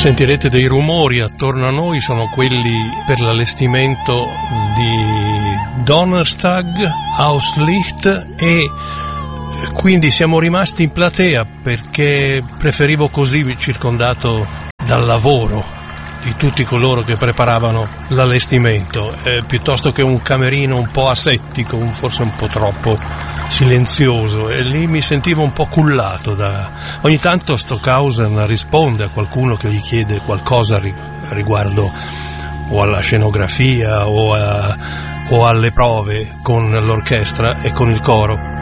Sentirete dei rumori attorno a noi, sono quelli per l'allestimento di Donnerstag, Hauslicht, e quindi siamo rimasti in platea perché preferivo così, circondato dal lavoro di tutti coloro che preparavano l'allestimento, piuttosto che un camerino un po' asettico, forse un po' troppo silenzioso, e lì mi sentivo un po' cullato ogni tanto Stockhausen risponde a qualcuno che gli chiede qualcosa riguardo o alla scenografia o alle prove con l'orchestra e con il coro.